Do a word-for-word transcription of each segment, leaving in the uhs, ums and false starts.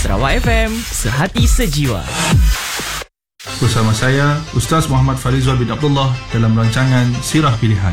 Sarawak F M, sehati sejiwa. Bersama saya Ustaz Muhammad Farizal bin Abdullah dalam rancangan Sirah Pilihan.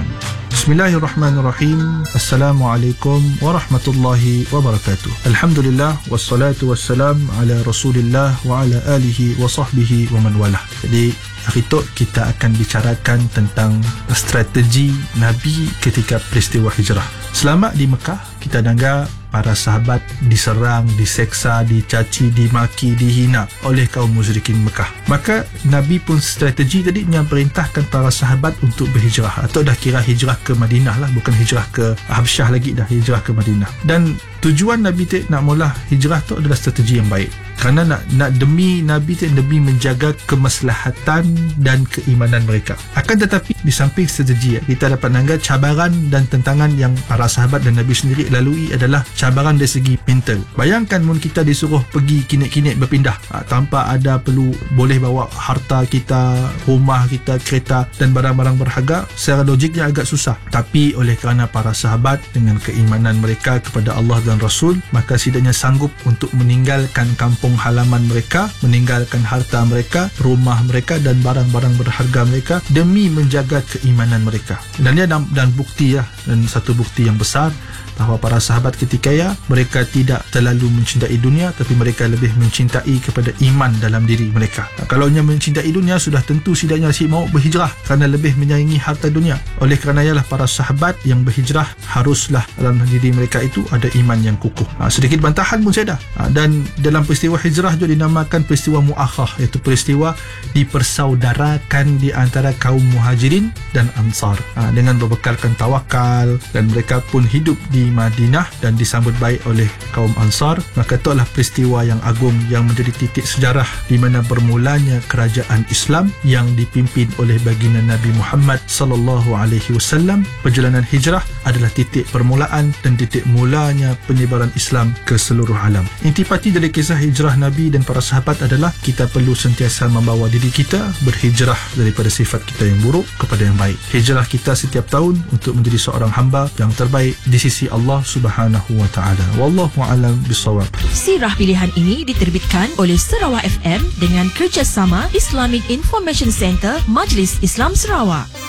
Bismillahirrahmanirrahim. Assalamualaikum warahmatullahi wabarakatuh. Alhamdulillah wassalatu wassalam ala Rasulillah wa ala alihi wa sahbihi wa man walah. Jadi hari itu kita akan bicarakan tentang strategi Nabi ketika peristiwa hijrah. Selama di Mekah, kita dengar para sahabat diserang, diseksa, dicaci, dimaki, dihina oleh kaum musyrikin Mekah. Maka Nabi pun strategi tadi yang perintahkan para sahabat untuk berhijrah, atau dah kira hijrah ke Madinah lah, bukan hijrah ke Habsyah lagi, dah hijrah ke Madinah. Dan tujuan Nabi tu nak mula hijrah tu adalah strategi yang baik, kerana nak nak demi Nabi tu demi menjaga kemaslahatan dan keimanan mereka. Akan tetapi di samping strategi, kita dapat nanggap cabaran dan tentangan yang para sahabat dan Nabi sendiri lalui adalah cabaran dari segi mental. Bayangkan mun kita disuruh pergi kinet-kinet berpindah, ha, tanpa ada perlu boleh bawa harta kita, rumah kita, kereta dan barang-barang berharga, secara logiknya agak susah. Tapi oleh kerana para sahabat dengan keimanan mereka kepada Allah dan Rasul, maka setidaknya sanggup untuk meninggalkan kampung halaman mereka, meninggalkan harta mereka, rumah mereka dan barang-barang berharga mereka demi menjaga keimanan mereka. Dan dia dan, dan bukti ya, dan satu bukti yang besar bahawa para sahabat ketika ya, mereka tidak terlalu mencintai dunia, tapi mereka lebih mencintai kepada iman dalam diri mereka. Nah, kalau hanya mencintai dunia, sudah tentu setidaknya si mau berhijrah kerana lebih menyayangi harta dunia. Oleh kerana ialah para sahabat yang berhijrah haruslah dalam diri mereka itu ada iman yang kukuh. Nah, sedikit bantahan pun saya dah. Nah, dan dalam peristiwa hijrah juga dinamakan peristiwa mu'akhah, iaitu peristiwa dipersaudarakan di antara kaum muhajirin dan ansar. Nah, dengan berbekalkan tawakal, dan mereka pun hidup di Madinah dan disambut baik oleh kaum Ansar. Maka itulah peristiwa yang agung yang menjadi titik sejarah di mana bermulanya kerajaan Islam yang dipimpin oleh baginda Nabi Muhammad sallallahu alaihi wasallam. Perjalanan hijrah adalah titik permulaan dan titik mulanya penyebaran Islam ke seluruh alam. Intipati dari kisah hijrah Nabi dan para sahabat adalah kita perlu sentiasa membawa diri kita berhijrah daripada sifat kita yang buruk kepada yang baik. Hijrah kita setiap tahun untuk menjadi seorang hamba yang terbaik di sisi Allah Subhanahu wa taala. Wallahu a'lam bissawab. Sirah pilihan ini diterbitkan oleh Sarawak F M dengan kerjasama Islamic Information Center Majlis Islam Sarawak.